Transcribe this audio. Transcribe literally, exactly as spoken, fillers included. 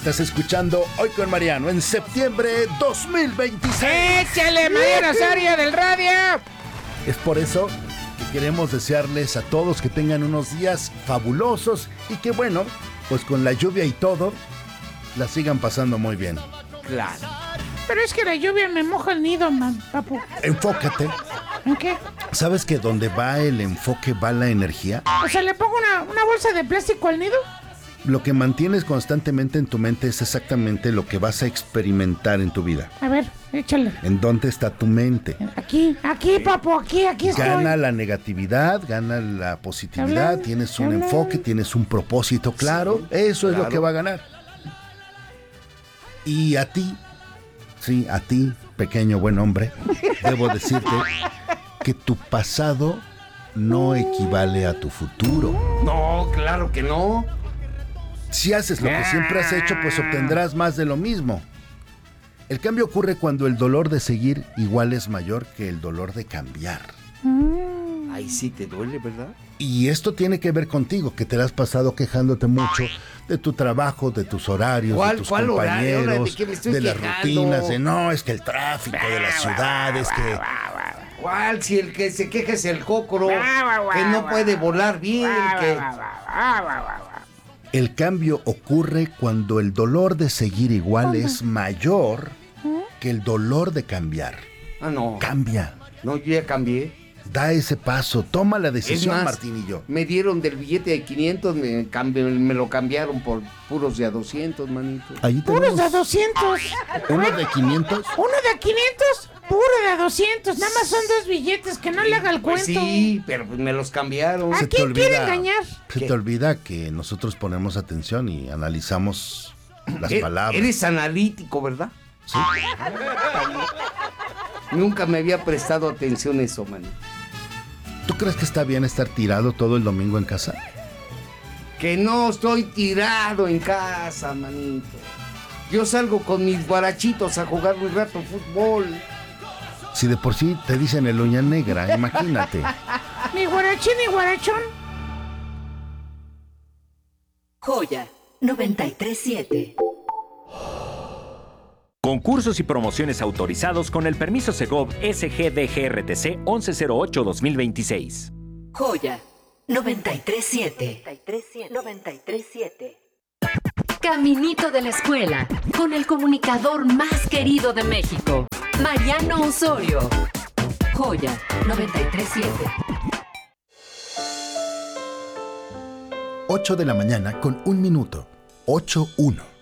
Estás escuchando Hoy con Mariano en septiembre dos mil veintiséis. ¡Échale, Mariano Osorio del radio! Es por eso que queremos desearles a todos que tengan unos días fabulosos y que, bueno, pues con la lluvia y todo, la sigan pasando muy bien. Claro. Pero es que la lluvia me moja el nido, man, papu. Enfócate. ¿En qué? ¿Sabes que donde va el enfoque va la energía? O sea, ¿le pongo una, una bolsa de plástico al nido? Lo que mantienes constantemente en tu mente es exactamente lo que vas a experimentar en tu vida. A ver, échale. ¿En dónde está tu mente? Aquí, aquí, papu, aquí, aquí estoy. Gana la negatividad, gana la positividad, Hablan, tienes un hablan. enfoque, tienes un propósito claro. Sí, Eso es claro. lo que va a ganar. Y a ti, sí, a ti, pequeño buen hombre, debo decirte que tu pasado no equivale a tu futuro. No, claro que no. Si haces lo que siempre has hecho, pues obtendrás más de lo mismo. El cambio ocurre cuando el dolor de seguir igual es mayor que el dolor de cambiar. Ahí sí te duele, ¿verdad? Y esto tiene que ver contigo, que te la has pasado quejándote mucho de tu trabajo, de tus horarios, ¿Cuál- de tus cuál horario? compañeros, Ahora, ¿de qué me estoy de las quejando? rutinas, de no, es que el tráfico de la ciudad, es que... ¿Cuál? Si el que se queja es el cócoro, Guau, guau, guau, que no guau. puede volar bien, que... El cambio ocurre cuando el dolor de seguir igual es mayor que el dolor de cambiar. Ah, no. Cambia, No, yo ya cambié. da ese paso, toma la Es decisión, más, Martín y yo. me dieron del billete de quinientos, me, cambi- me lo cambiaron por puros de a doscientos, manito. Ahí Puros de tenemos doscientos. uno de quinientos. Uno de quinientos, puro de doscientos. Nada más son dos billetes, que no le haga el Pues cuento. sí, pero pues me los cambiaron. ¿A Se te quién quiere olvida, engañar? se ¿Qué? te olvida que nosotros ponemos atención y analizamos las E- palabras. Eres analítico, ¿verdad? Sí. Nunca me había prestado atención eso, manito. ¿Tú crees que está bien estar tirado todo el domingo en casa? Que no estoy tirado en casa, manito. Yo salgo con mis guarachitos a jugar un rato fútbol. Si de por sí te dicen el uña negra, imagínate. Ni guarachín ni guarachón. Joya noventa y tres siete. Concursos y promociones autorizados con el permiso Segov S G D G R T C once cero ocho dos mil veintiséis. Joya noventa y tres siete. noventa y tres siete. Caminito de la escuela con el comunicador más querido de México, Mariano Osorio. Joya noventa y tres siete. ocho de la mañana con un minuto. ocho uno.